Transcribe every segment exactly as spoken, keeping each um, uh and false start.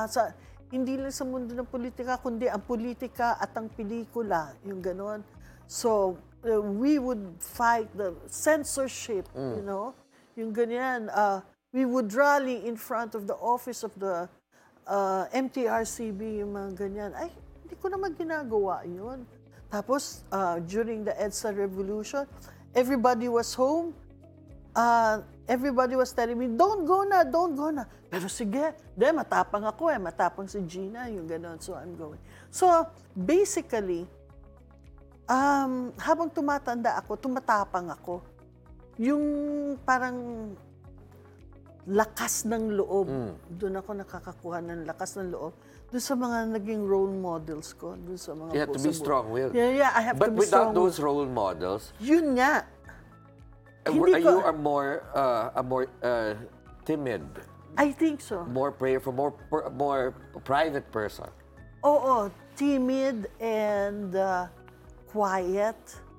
ah, sa, hindi lang sa mundo ng politika, kundi ang politika at ang pelikula, yung ganon. So, uh, we would fight the censorship, Mm. you know, yung ganyan. Uh, we would rally in front of the office of the uh, M T R C B, yung mga ganyan. Ay, hindi ko naman ginagawa yun. Tapos, uh, during the EDSA revolution, everybody was home. Uh, everybody was telling me, don't go na, don't go na. Pero sige, de, matapang ako eh, matapang si Gina, yung gano'n, so I'm going. So, basically, um, habang tumatanda ako, tumatapang ako. Yung parang lakas ng loob, Mm. doon ako nakakakuha ng lakas ng loob. Doon sa mga naging role models ko, doon sa mga... You have to be strong-willed. Yeah, yeah, I have But to be without strong. those role models, Yun nga. uh, Hindi you ko- are more, uh, a more uh, timid, I think so. more prayerful, more per- more private person. Oo, timid and uh, quiet.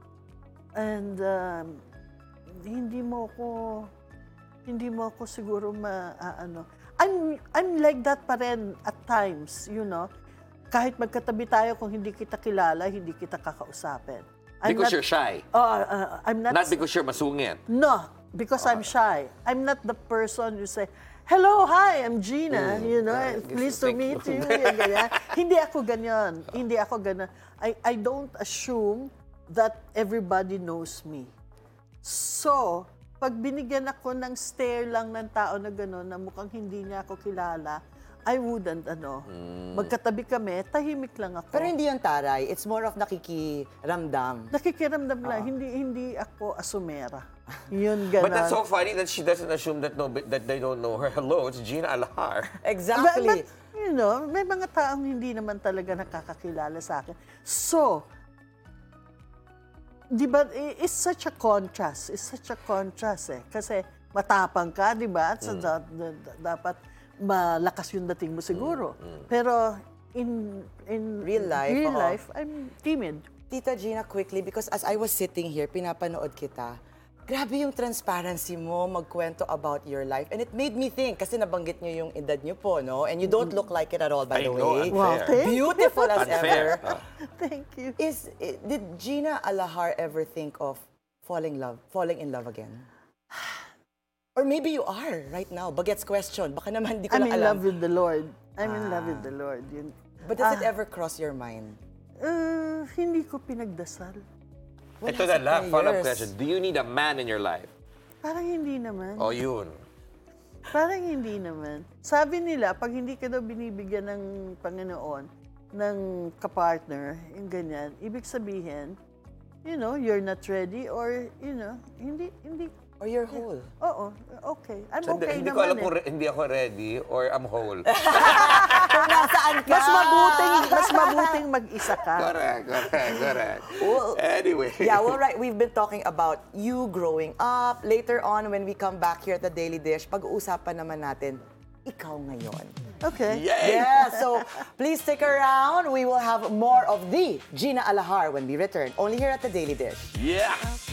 And um, hindi mo ko hindi mo ako siguro ma ah, ano. I'm I'm like that pa rin at times, you know. Kahit magkatabi tayo, kung hindi kita kilala, hindi kita kakausapin. I'm Because not- you're shy. Oh, uh, I'm not Not because you're masungit. No, because I'm shy. I'm not the person who say, hello, hi, I'm Gina. Mm, You know, I guess pleased you to think meet you- you. Yung ganyan. Hindi ako ganyan. Hindi ako ganyan. I, I don't assume that everybody knows me. So, pag binigyan ako ng stare lang ng tao na gano'n, na mukhang hindi niya ako kilala, I wouldn't, ano. Magkatabi kami, tahimik lang ako. Pero hindi yung taray. It's more of nakikiramdam. Nakikiramdam lang, hindi hindi ako asumera. Yun, gano'n. But that's so funny that she doesn't assume that no, that they don't know her. Hello, it's Gina Alahar. Exactly. But, but, you know, may mga taong hindi naman talaga nakakakilala sa akin. So, di ba, i- it's such a contrast. It's such a contrast eh. Kasi matapang ka, di ba? At sa da- da- da- dapat malakas yung dating mo siguro. Pero in in Real life, real oo. life, I'm timid. Tita Gina, quickly, because as I was sitting here, pinapanood kita, grabe yung transparency mo, magkwento about your life. And it made me think, kasi nabanggit niyo yung edad niyo po, no? And you don't look like it at all, by I the know, way. unfair. Wow, thank Beautiful as Unfair. ever. Thank you. Is, i- did Gina Alahar ever think of falling love, falling in love again? Or maybe you are right now. Bagets question. Baka naman di ko I'm lang in alam. love with the Lord. I'm in love Ah. with the Lord. Yun. But does Ah. it ever cross your mind? Uh, hindi ko pinagdasal. Wala Ito sa na lang, follow-up prayers. question. Do you need a man in your life? Parang hindi naman. O yun. Parang hindi naman. Sabi nila, pag hindi ka daw binibigyan ng Panginoon, ng kapartner, yung ganyan, ibig sabihin, you know, you're not ready or, you know, hindi, hindi, Or you're whole? oo, okay. I'm Hindi, okay hindi ko naman alam eh. kung re- hindi ako ready or I'm whole. Kung nasaan ka? Mas mabuting, mas mabuting mag-isa ka. Correct, correct, correct. Well, Anyway. Yeah, well, right. We've been talking about you growing up. Later on, when we come back here at the Daily Dish, pag-uusapan naman natin, ikaw ngayon. Okay. Yay! Yeah, so please stick around. We will have more of the Gina Alahar when we return, only here at the Daily Dish. Yeah!